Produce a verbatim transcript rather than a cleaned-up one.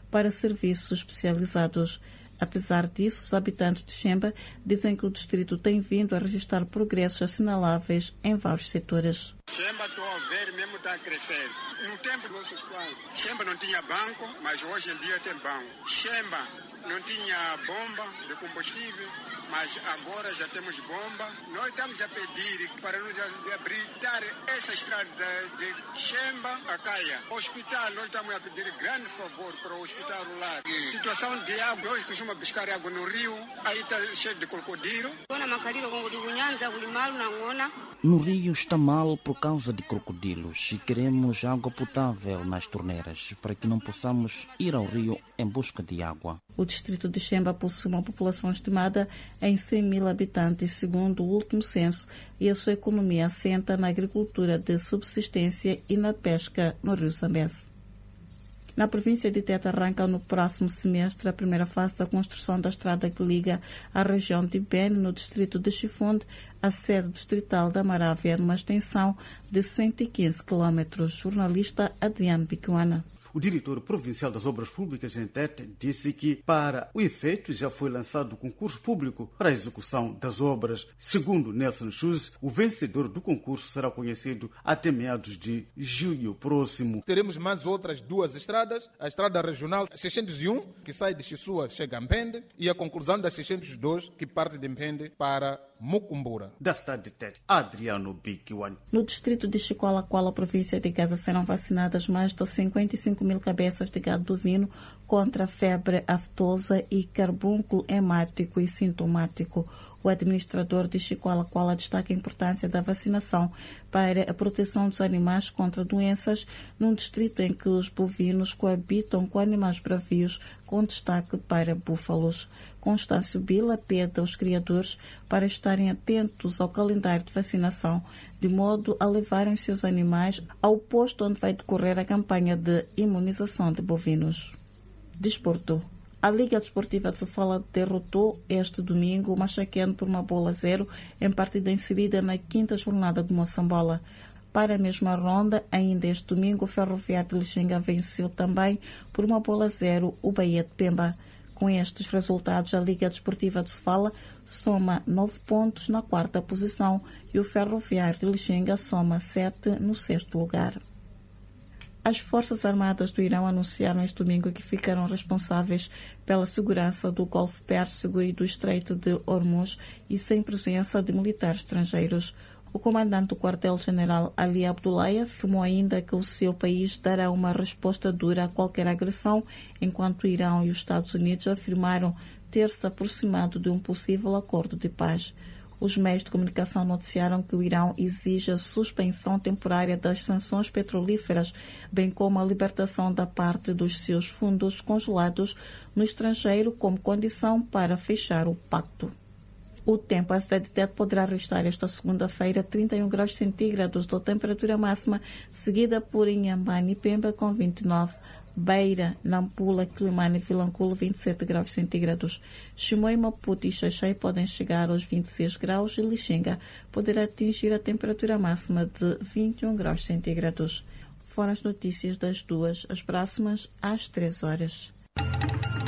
para serviços especializados. Apesar disso, os habitantes de Xemba dizem que o distrito tem vindo a registrar progressos assinaláveis em vários setores. Xemba, estou a ver, mesmo está a crescer. No tempo dos nossos pais, Xemba não tinha banco, mas hoje em dia tem banco. Xemba não tinha bomba de combustível, mas agora já temos bomba. Nós estamos a pedir para nos habilitar essa estrada de Xemba a Caia. O hospital, nós estamos a pedir grande favor para o hospital lá. Situação de água, hoje costuma buscar água no rio, aí está cheio de crocodilo. No rio está mal por causa de crocodilos e queremos água potável nas torneiras para que não possamos ir ao rio em busca de água. O distrito de Xemba possui uma população estimada em cem mil habitantes, segundo o último censo, e a sua economia assenta na agricultura de subsistência e na pesca no rio Zambeze. Na província de Tete arranca no próximo semestre a primeira fase da construção da estrada que liga a região de Beni, no distrito de Chifunde, à sede distrital da Marávia, numa extensão de cento e quinze quilômetros. Jornalista Adriano Bicuana. O diretor provincial das obras públicas em Tete disse que, para o efeito, já foi lançado o concurso público para a execução das obras. Segundo Nelson Schulz, o vencedor do concurso será conhecido até meados de julho próximo. Teremos mais outras duas estradas, a estrada regional seiscentos e um, que sai de Chisua, chega a Mpende, e a conclusão da seiscentos e dois, que parte de Mpende para Mucumbura. Da cidade de Tete, Adriano Bikiwan. No distrito de Chicola-Quala, província de Gaza, serão vacinadas mais de cinquenta e cinco mil cabeças de gado bovino contra febre aftosa e carbúnculo hemático e sintomático. O administrador de Chicola-Quala destaca a importância da vacinação para a proteção dos animais contra doenças num distrito em que os bovinos coabitam com animais bravios, com destaque para búfalos. Constâncio Bila pede aos criadores para estarem atentos ao calendário de vacinação, de modo a levarem os seus animais ao posto onde vai decorrer a campanha de imunização de bovinos. Desporto. A Liga Desportiva de Sofala derrotou este domingo o Machaqueno por uma bola a zero em partida inserida na quinta jornada de Moçambola. Para a mesma ronda, ainda este domingo, o Ferroviário de Lixinga venceu também por uma bola a zero o Bahia de Pemba. Com estes resultados, a Liga Desportiva de Sofala soma nove pontos na quarta posição e o Ferroviário de Lixinga soma sete no sexto lugar. As Forças Armadas do Irão anunciaram este domingo que ficarão responsáveis pela segurança do Golfo Pérsico e do Estreito de Hormuz e sem presença de militares estrangeiros. O comandante do quartel-general Ali Abdullahi afirmou ainda que o seu país dará uma resposta dura a qualquer agressão, enquanto o Irão e os Estados Unidos afirmaram ter se aproximado de um possível acordo de paz. Os meios de comunicação noticiaram que o Irão exige a suspensão temporária das sanções petrolíferas, bem como a libertação da parte dos seus fundos congelados no estrangeiro como condição para fechar o pacto. O tempo, a cidade de Tete poderá registrar esta segunda-feira trinta e um graus centígrados de temperatura máxima, seguida por Inhambane e Pemba com vinte e nove, Beira, Nampula, Quilimane e Vilanculo vinte e sete graus centígrados. Chimoio, Maputo e Xaixai podem chegar aos vinte e seis graus e Lixinga poderá atingir a temperatura máxima de vinte e um graus centígrados. Foram as notícias das duas, as próximas às três horas.